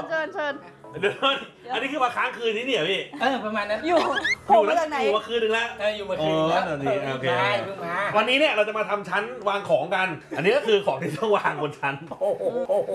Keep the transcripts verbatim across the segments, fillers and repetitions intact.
เชิญเชิญเดี๋ยวอันนี้คือมาค้างคืนที่นี่เหรอพี่เออประมาณนั้นอยู่อยู่แล้วอยู่มาคืนนึงแล้วเอออยู่มาคืนแล้วอ๋อนี่โอเคได้เพิ่งมาวันนี้เนี่ยเราจะมาทำชั้นวางของกัน อันนี้ก็คือของที่ต้องวางบนชั้นโอ้โหโอ้โห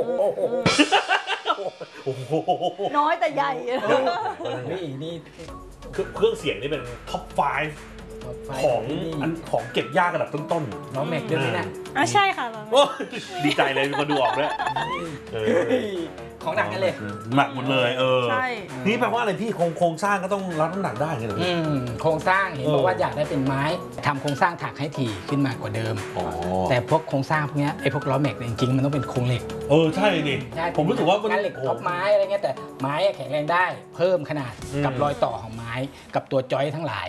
โอ้โหน้อยแต่ใหญ่นี่นี่เครื่องเสียงนี่เป็นท็อปไฟว์ของอันของเก็บยากระดับต้นๆน้องแม็กด้วยไหมเนี่ยอ่ะใช่ค่ะโอ้ดีใจเลยมีคนดูออกด้วยเออของหนักกันเลยหนักหมดเลยเออใช่นี่แปลว่าอะไรพี่โครงโครงสร้างก็ต้องรับน้ำหนักได้ไงเหรออืมโครงสร้างเห็นบอกว่าอยากได้เป็นไม้ทำโครงสร้างถักให้ถี่ขึ้นมากว่าเดิมอ๋อแต่พวกโครงสร้างพวกเนี้ยไอ้พวกล้อแม็กเนี่ยจริงๆมันต้องเป็นโครงเหล็กเออใช่ดิผมรู้สึกว่ามันงานเหล็กท็อปไม้อะไรเงี้ยแต่ไม้แข็งแรงได้เพิ่มขนาดกับรอยต่อของไม้กับตัวจอยทั้งหลาย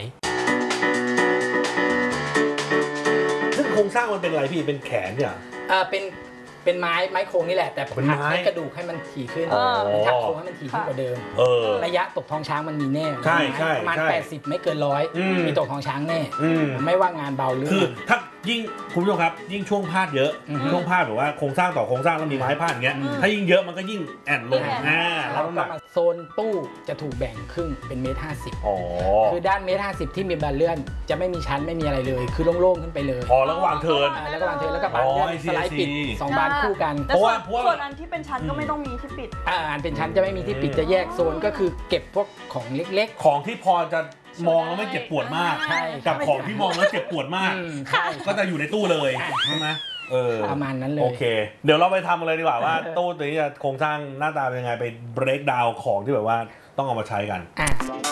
ซึ่งโครงสร้างมันเป็นอะไรพี่เป็นแขนเนี่ยอ่าเป็นเป็นไม้ไม้โครงนี่แหละแต่เป็นไม้หักให้กระดูกให้มันถี่ขึ้นอ๋อมันถักโครงให้มันถี่ขึ้นกว่าเดิมเออระยะตกท้องช้างมันมีแน่ใช่ใช่ประมาณใช่แปดสิบไม่เกินร้อยอืมมีตกท้องช้างแน่อืมไม่ว่างานเบาหรือคือถ้ายิ่งคุณผู้ชมครับยิ่งช่วงพาดเยอะอือฮึช่วงพาดแบบว่าโครงสร้างต่อโครงสร้างแล้วมีไม้พาดอย่างเงี้ยอืมถ้ายิ่งเยอะมันก็ยิ่งแอนลงอ่าแล้รัวบน้ำหนักก็มาโซนตู้จะถูกแบ่งครึ่งเป็นเมตรห้าสิบอ๋อคือด้านเมตรห้าสิบที่มีบานเลื่อนจะไม่มีชั้นไม่มีอะไรเลย คือโล่งๆขึ้นไปเลยพอแล้วก็วางเทิร์นอ่าแล้วก็บานเทแล้วก็บานเลื่อนอ๋อไอซีสไลด์ปิดไอซีสองบานคู่กันแต่เพราะส่วว่าน เพราะว่าส่วนอันที่เป็นชั้นก็ไม่ต้องมีที่ปิดอ่าอันเป็นชั้นจะไม่มีที่ปิดจะแยกโซนก็คือเก็บพวกของเล็กของที่พอจะมองแล้วไม่เจ็บปวดมากใช่กับของที่มองแล้วเจ็บปวดมากๆอืมใช่ก็จะอยู่ในตู้เลยใช่ไหมเออประมาณนั้นเลยโอเค เดี๋ยวเราไปทำกันเลยดีกว่าว่า ตู้ตัวนี้จะโครงสร้างหน้าตาเป็นยังไงไป break down ของที่แบบว่าต้องเอามาใช้กันอ่ะ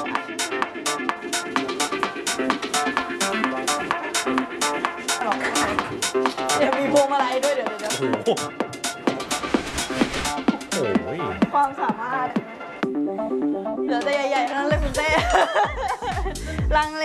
เดี๋ยวมีพวงมาลัยด้วยเดี๋ยวเดี๋ยวโอ้โหโอ้ยความสามารถเหลือแต่ใหญ่ๆทั้งนั้นเลยคุณเต้ลังเล